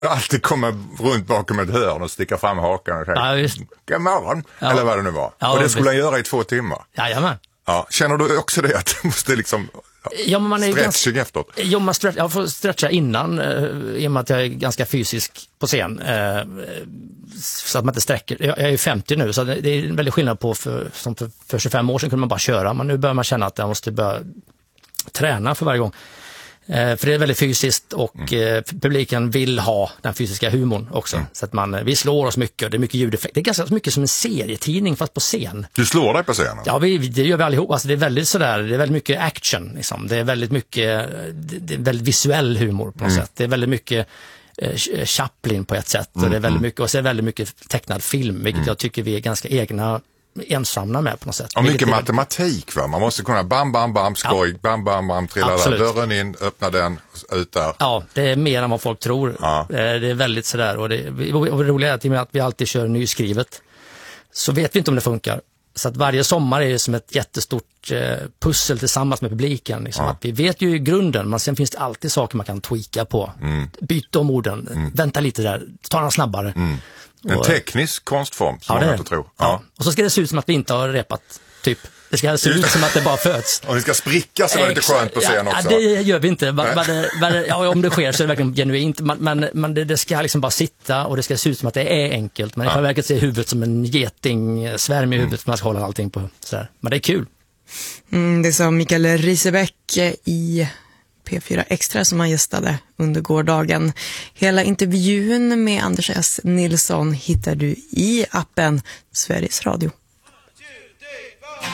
alltid komma runt bakom ett hörn och sticka fram hakan och säga, Ja, just. God morgon, eller vad det nu var. Ja, och det skulle han göra i 2 timmar. Jajamän. Ja, känner du också det att du måste liksom men man är stretching efteråt? Jo, jag får stretcha innan i och med att jag är ganska fysisk på scen så att man inte sträcker. Jag är 50 nu så det är en väldigt skillnad på för 25 år sedan kunde man bara köra, men nu börjar man känna att jag måste börja träna för varje gång. För det är väldigt fysiskt och publiken vill ha den fysiska humorn också. Så att vi slår oss mycket och det är mycket ljudeffekt. Det är ganska mycket som en serietidning fast på scen. Du slår dig på scenen? Ja, det gör vi allihop. Alltså, det är väldigt sådär, det är väldigt mycket action. Liksom. Det är väldigt mycket, det är väldigt visuell humor på något sätt. Det är väldigt mycket Chaplin på ett sätt. Och det är väldigt mycket, och så är det väldigt mycket tecknad film, vilket jag tycker vi är ganska ensamma med på något sätt. Och mycket matematik, va? Man måste kunna bam, skoj, bam, trilla där, dörren in, öppna den, ut där. Ja, det är mer än vad folk tror. Ja. Det är väldigt sådär, och det roliga är att i och med att vi alltid kör nyskrivet så vet vi inte om det funkar. Så att varje sommar är det som ett jättestort pussel tillsammans med publiken. Liksom. Att vi vet ju i grunden, men sen finns det alltid saker man kan tweaka på. Byta om orden, vänta lite där, ta den snabbare. En teknisk konstform som man inte tror. Ja. Och så ska det se ut som att vi inte har repat, typ. Det ska se ut som att det bara föds. Och det ska spricka så det är lite skönt på scen också. Ja, det gör vi inte. Om det sker så är det verkligen genuint. Men det ska liksom bara sitta och det ska se ut som att det är enkelt. Men i själva verket ser huvudet som en geting, svärm i huvudet som man ska hålla allting på. Sådär. Men det är kul. Det sa Mikael Risebeck i P4 Extra som han gästade under gårdagen. Hela intervjun med Anders S. Nilsson hittar du i appen Sveriges Radio.